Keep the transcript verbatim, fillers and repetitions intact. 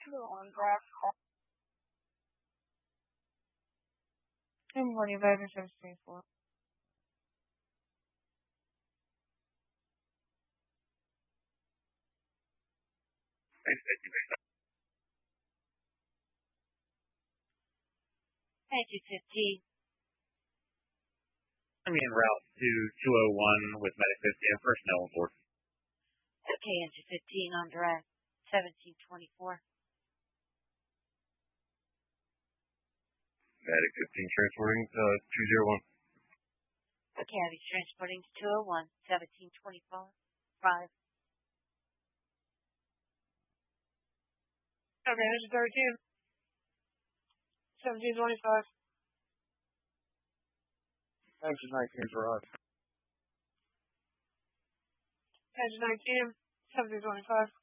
two oh one draft. ten forty-five or seven twenty-four. Engine fifteen. I'm en route to two oh one with Medic fifty and personnel on board. Okay, engine fifteen on direct. seventeen twenty-four. Medic fifteen transporting to two oh one. Okay, I'll be transporting to two oh one. seventeen twenty-four. five. Okay, engine thirteen. seventeen twenty-five. Engine nineteen for us. Engine nineteen. seventeen twenty-five.